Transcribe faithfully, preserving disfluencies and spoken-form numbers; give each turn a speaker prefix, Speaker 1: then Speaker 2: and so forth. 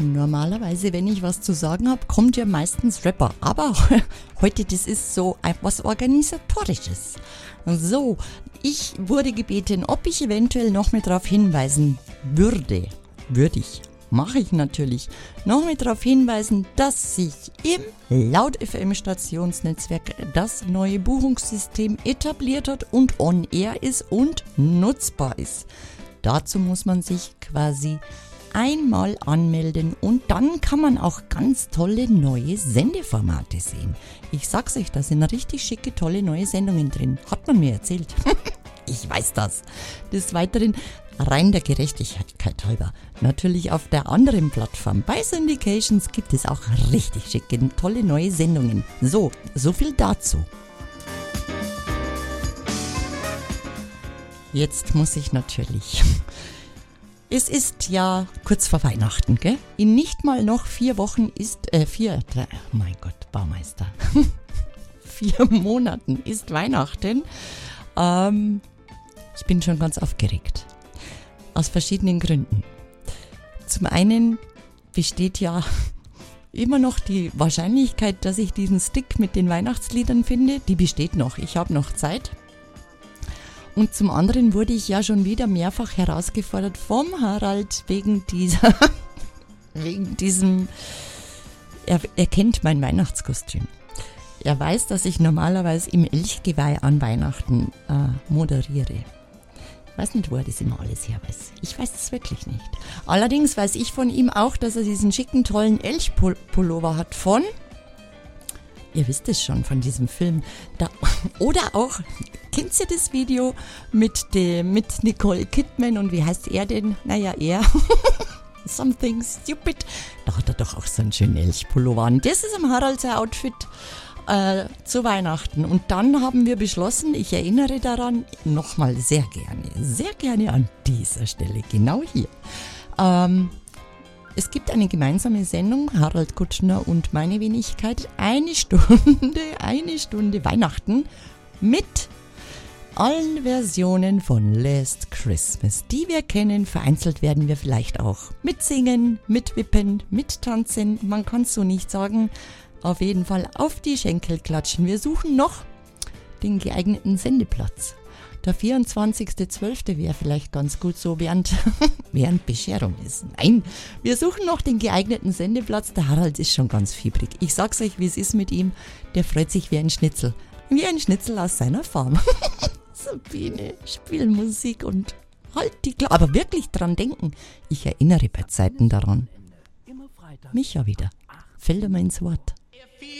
Speaker 1: Normalerweise, wenn ich was zu sagen habe, kommt ja meistens Rapper. Aber heute, das ist so etwas Organisatorisches. So, ich wurde gebeten, ob ich eventuell noch mit darauf hinweisen würde. Würde ich. Mache ich natürlich. Noch mit darauf hinweisen, dass sich im Laut-F M-Stationsnetzwerk das neue Buchungssystem etabliert hat und on air ist und nutzbar ist. Dazu muss man sich quasi einmal anmelden und dann kann man auch ganz tolle neue Sendeformate sehen. Ich sag's euch, da sind richtig schicke, tolle neue Sendungen drin. Hat man mir erzählt. Ich weiß das. Des Weiteren, rein der Gerechtigkeit halber, natürlich auf der anderen Plattform bei Syndications gibt es auch richtig schicke, tolle neue Sendungen. So, so viel dazu. Jetzt muss ich natürlich... Es ist ja kurz vor Weihnachten, gell? In nicht mal noch vier Wochen ist, äh, vier, drei, oh mein Gott, Baumeister. vier Monaten ist Weihnachten. Ähm, ich bin schon ganz aufgeregt. Aus verschiedenen Gründen. Zum einen besteht ja immer noch die Wahrscheinlichkeit, dass ich diesen Stick mit den Weihnachtsliedern finde. Die besteht noch. Ich habe noch Zeit. Und zum anderen wurde ich ja schon wieder mehrfach herausgefordert vom Harald wegen dieser, wegen diesem, er, er kennt mein Weihnachtskostüm. Er weiß, dass ich normalerweise im Elchgeweih an Weihnachten äh, moderiere. Ich weiß nicht, wo er das immer alles her weiß. Ich weiß es wirklich nicht. Allerdings weiß ich von ihm auch, dass er diesen schicken, tollen Elchpullover hat von, ihr wisst es schon, von diesem Film. Da, oder auch, kennt ihr das Video mit, dem, mit Nicole Kidman und wie heißt er denn? Naja, er. Something Stupid. Da hat er doch auch so einen schönen Elchpullover an. Das ist am Harald sein Outfit äh, zu Weihnachten. Und dann haben wir beschlossen, ich erinnere daran, nochmal sehr gerne, sehr gerne an dieser Stelle, genau hier. Ähm, Es gibt eine gemeinsame Sendung, Harald Kutschner und meine Wenigkeit, eine Stunde, eine Stunde Weihnachten mit allen Versionen von Last Christmas, die wir kennen. Vereinzelt werden wir vielleicht auch mitsingen, mitwippen, mittanzen, man kann es so nicht sagen. Auf jeden Fall auf die Schenkel klatschen. Wir suchen noch den geeigneten Sendeplatz. Der vierundzwanzigster zwölfte wäre vielleicht ganz gut so, während, während Bescherung ist. Nein, wir suchen noch den geeigneten Sendeplatz. Der Harald ist schon ganz fiebrig. Ich sag's euch, wie es ist mit ihm. Der freut sich wie ein Schnitzel. Wie ein Schnitzel aus seiner Farm. Sabine, spiel Musik und halt die Klappe. Aber wirklich dran denken. Ich erinnere bei Zeiten daran. Micha wieder. Fällt mir ins Wort.